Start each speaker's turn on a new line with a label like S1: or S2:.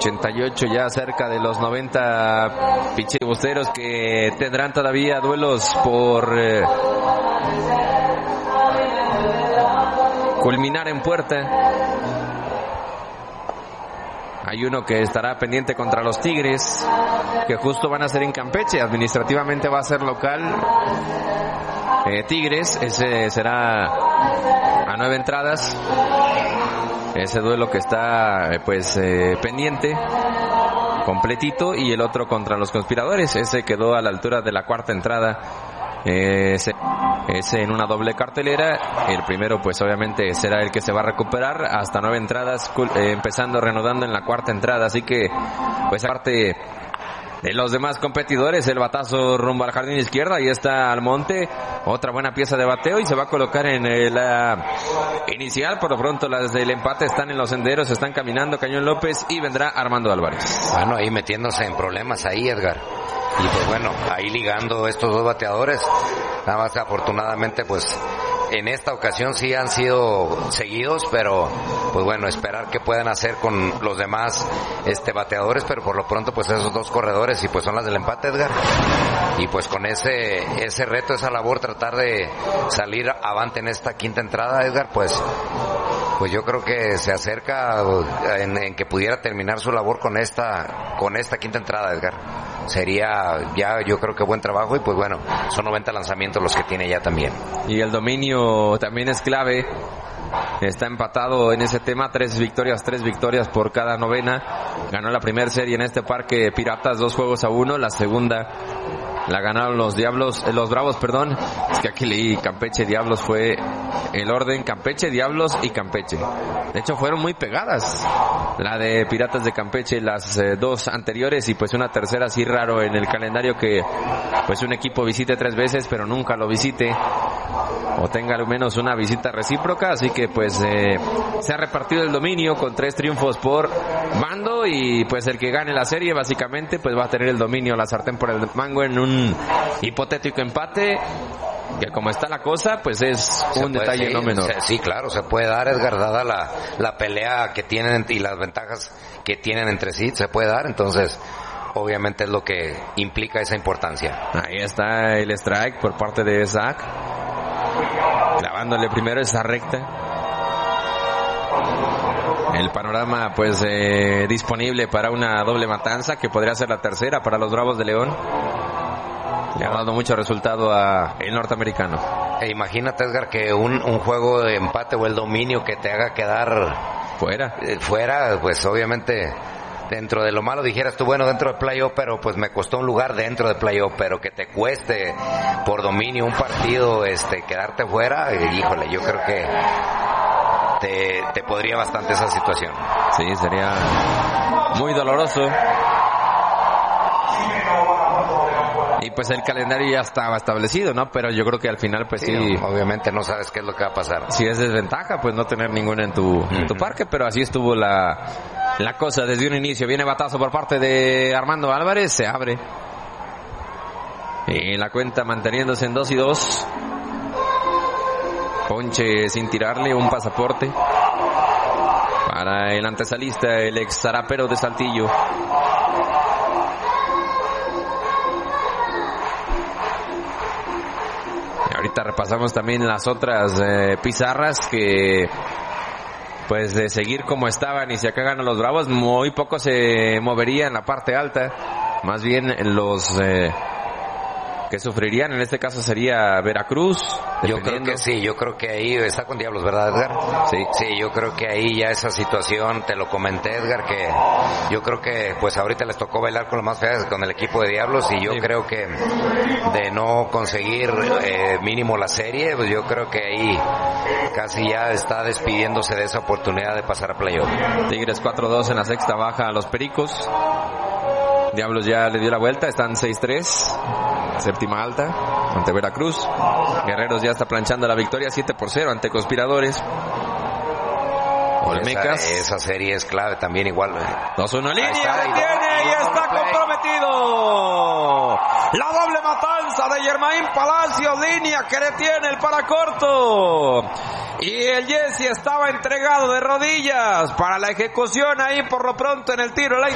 S1: 88, ya cerca de los 90 pichibusteros que tendrán todavía duelos por culminar en puerta. Hay uno que estará pendiente contra los Tigres, que justo van a ser en Campeche. Administrativamente va a ser local Tigres. Ese será a 9 entradas. Ese duelo que está pendiente, completito. Y el otro contra los Conspiradores. Ese quedó a la altura de la cuarta entrada. Ese en una doble cartelera. El primero pues obviamente será el que se va a recuperar hasta 9 entradas, empezando reanudando en la cuarta entrada. Así que pues aparte de los demás competidores, el batazo rumbo al jardín izquierda. Ahí está Almonte, otra buena pieza de bateo, y se va a colocar en la inicial. Por lo pronto las del empate están en los senderos, están caminando Cañón López y vendrá Armando Álvarez.
S2: Bueno, ahí metiéndose en problemas ahí, Edgar. Y pues bueno, ahí ligando estos dos bateadores. Nada más afortunadamente pues en esta ocasión sí han sido seguidos, pero pues bueno, esperar que puedan hacer con los demás bateadores, pero por lo pronto pues esos dos corredores, y pues son las del empate, Edgar. Y pues con ese reto, esa labor, tratar de salir avante en esta quinta entrada, Edgar, pues yo creo que se acerca en que pudiera terminar su labor con esta quinta entrada, Edgar. Sería ya, yo creo que buen trabajo, y pues bueno, son 90 lanzamientos los que tiene ya también.
S1: Y el dominio también es clave. Está empatado en ese tema, 3 victorias por cada novena. Ganó la primera serie en este parque Piratas 2-1. La segunda la ganaron los Bravos, perdón. Es que aquí leí Campeche Diablos, fue el orden: Campeche, Diablos y Campeche. De hecho fueron muy pegadas la de Piratas de Campeche, las dos anteriores, y pues una tercera así raro en el calendario, que pues un equipo visite 3 veces pero nunca lo visite o tenga al menos una visita recíproca. Así que pues se ha repartido el dominio con 3 triunfos por bando, y pues el que gane la serie básicamente pues va a tener el dominio, la sartén por el mango, en un hipotético empate, que como está la cosa pues es un detalle no menor.
S2: Sí, claro, se puede dar, Edgar, dada la pelea que tienen y las ventajas que tienen entre sí, se puede dar. Entonces obviamente es lo que implica esa importancia.
S1: Ahí está el strike por parte de Zach, clavándole primero esa recta. El panorama pues disponible para una doble matanza, que podría ser la tercera para los Bravos de León. Le ha dado mucho resultado a el norteamericano.
S2: Imagínate, Edgar, que un juego de empate o el dominio que te haga quedar fuera, pues obviamente dentro de lo malo dijeras tú, bueno, dentro de playoff, pero pues me costó un lugar dentro de playoff, pero que te cueste por dominio un partido quedarte fuera, híjole, yo creo que te podría bastante esa situación.
S1: Sí, sería muy doloroso. Y pues el calendario ya estaba establecido, ¿no? Pero yo creo que al final pues sí,
S2: obviamente no sabes qué es lo que va a pasar.
S1: Sí es desventaja pues no tener ninguna en tu parque, pero así estuvo la cosa desde un inicio. Viene batazo por parte de Armando Álvarez, se abre. Y la cuenta manteniéndose en 2-2. Ponche sin tirarle, un pasaporte para el antesalista, el ex zarapero de Saltillo. Ahorita repasamos también las otras pizarras, que pues de seguir como estaban y si acá ganan los Bravos, muy poco se movería en la parte alta. Más bien los que sufrirían en este caso sería Veracruz.
S2: Yo creo que sí, yo creo que ahí está con Diablos, ¿verdad, Edgar? Sí, yo creo que ahí ya esa situación, te lo comenté, Edgar, que yo creo que pues ahorita les tocó bailar con lo más feas con el equipo de Diablos, y yo creo que de no conseguir mínimo la serie, pues yo creo que ahí casi ya está despidiéndose de esa oportunidad de pasar a playoff.
S1: Tigres 4-2 en la sexta baja a los Pericos. Diablos ya le dio la vuelta, están 6-3, séptima alta ante Veracruz. Guerreros ya está planchando la victoria 7-0 ante Conspiradores. Olmecas.
S2: Esa serie es clave también igual.
S1: 2-1 línea, detiene y está comprometido. La doble matanza de Germain Palacios, línea que detiene el para corto. Y el Jesse estaba entregado de rodillas para la ejecución ahí por lo pronto en el tiro.